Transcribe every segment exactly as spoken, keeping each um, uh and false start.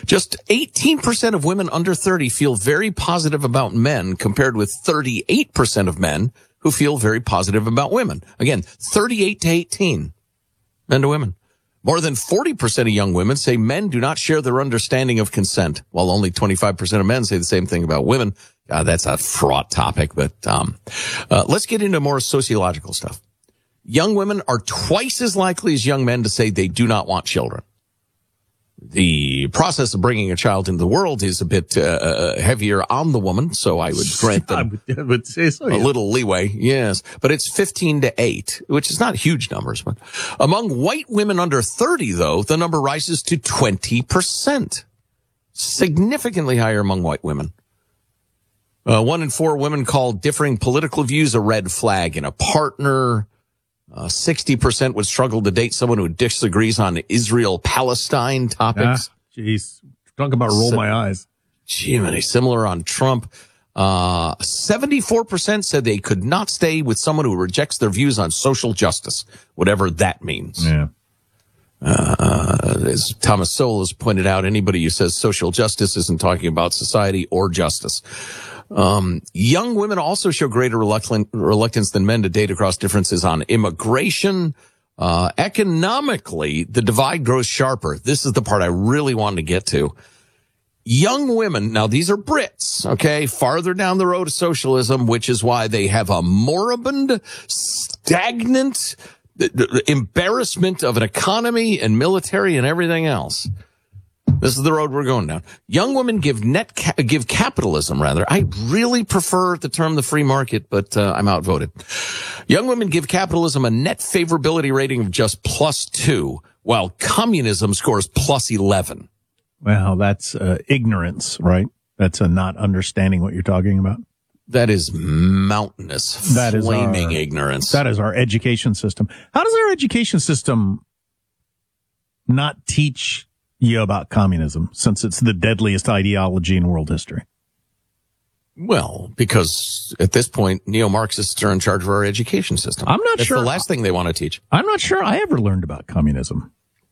Just eighteen percent of women under thirty feel very positive about men, compared with thirty-eight percent of men who feel very positive about women. Again, thirty-eight to eighteen, men to women. More than forty percent of young women say men do not share their understanding of consent, while only twenty-five percent of men say the same thing about women. Uh, that's a fraught topic, but um, uh, let's get into more sociological stuff. Young women are twice as likely as young men to say they do not want children. The process of bringing a child into the world is a bit uh, heavier on the woman, so I would grant them I would, I would say so, yeah. a little leeway, yes. But it's fifteen to eight, which is not huge numbers. But among white women under thirty, though, the number rises to twenty percent. Significantly higher among white women. Uh, one in four women call differing political views a red flag in a partner. Uh, sixty percent would struggle to date someone who disagrees on Israel-Palestine topics. Jeez. Ah, talk about roll so, my eyes. Gee, man, similar on Trump. Uh, seventy-four percent said they could not stay with someone who rejects their views on social justice, whatever that means. Yeah. Uh, as Thomas Sowell has pointed out, anybody who says social justice isn't talking about society or justice. Um, young women also show greater reluctant, reluctance than men to date across differences on immigration. Uh, economically, the divide grows sharper. This is the part I really wanted to get to. Young women, now these are Brits, okay, farther down the road of socialism, which is why they have a moribund, stagnant the, the embarrassment of an economy and military and everything else. This is the road we're going down. Young women give net ca- give capitalism, rather. I really prefer the term the free market, but uh, I'm outvoted. Young women give capitalism a net favorability rating of just plus two, while communism scores plus eleven. Well, that's uh, ignorance, right? That's a not understanding what you're talking about. That is mountainous, that flaming is our, ignorance. That is our education system. How does our education system not teach you about communism, since it's the deadliest ideology in world history? Well, because at this point, neo-Marxists are in charge of our education system. I'm not That's sure. the last thing they want to teach. I'm not sure I ever learned about communism.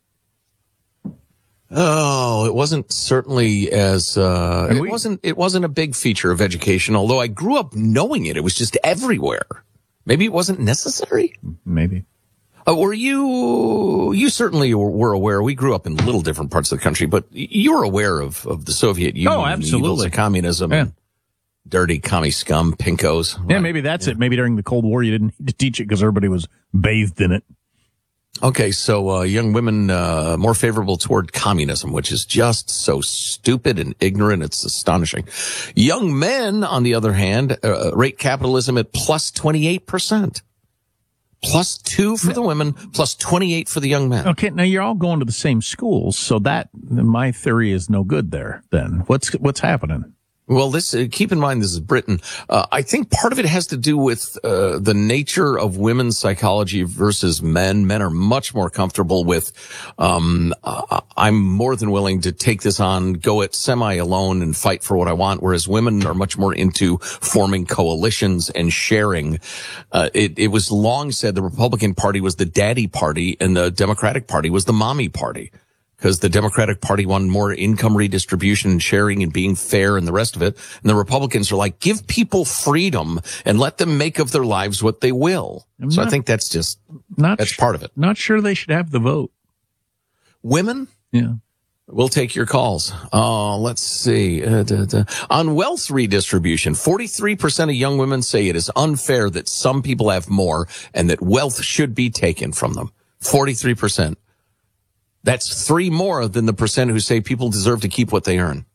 Oh, it wasn't certainly as, uh, it we, wasn't, it wasn't a big feature of education, although I grew up knowing it. It was just everywhere. Maybe it wasn't necessary. Maybe. Uh, were you, you certainly were aware, we grew up in little different parts of the country, but you were aware of, of the Soviet Union. Oh, absolutely. And the evils of communism. Yeah. And dirty commie scum, pinkos. Yeah, maybe that's yeah. it. Maybe during the Cold War you didn't need to teach it because everybody was bathed in it. Okay, so uh, young women uh, more favorable toward communism, which is just so stupid and ignorant. It's astonishing. Young men, on the other hand, uh, rate capitalism at plus twenty-eight percent. Plus two for the women, plus twenty-eight for the young men. Okay, now you're all going to the same schools, so that, my theory is no good there, then. What's what's happening? Well, this, uh, keep in mind, this is Britain. Uh, I think part of it has to do with, uh, the nature of women's psychology versus men. Men are much more comfortable with, um, uh, I'm more than willing to take this on, go it semi alone and fight for what I want, whereas women are much more into forming coalitions and sharing. Uh, it, it was long said the Republican Party was the daddy party and the Democratic Party was the mommy party. Because the Democratic Party wanted more income redistribution and sharing and being fair and the rest of it. And the Republicans are like, give people freedom and let them make of their lives what they will. I'm so not, I think that's just, not that's sh- part of it. Not sure they should have the vote. Women? Yeah. We'll take your calls. Uh, let's see. Uh, da, da. On wealth redistribution, forty-three percent of young women say it is unfair that some people have more and that wealth should be taken from them. forty-three percent. That's three more than the percent who say people deserve to keep what they earn.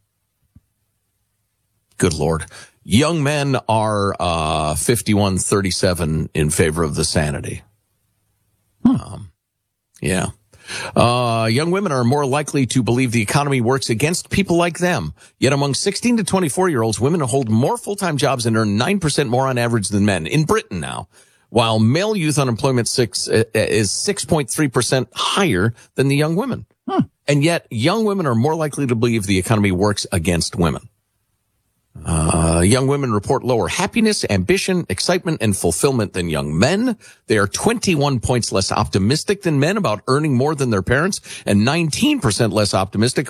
Good Lord. Young men are uh fifty-one thirty-seven in favor of the sanity. Hmm. Um, yeah. Uh, young women are more likely to believe the economy works against people like them. Yet among sixteen to twenty-four-year-olds, women hold more full-time jobs and earn nine percent more on average than men. In Britain now. While male youth unemployment six, uh, is six point three percent higher than the young women. Hmm. And yet young women are more likely to believe the economy works against women. Uh, young women report lower happiness, ambition, excitement, and fulfillment than young men. They are twenty-one points less optimistic than men about earning more than their parents and nineteen percent less optimistic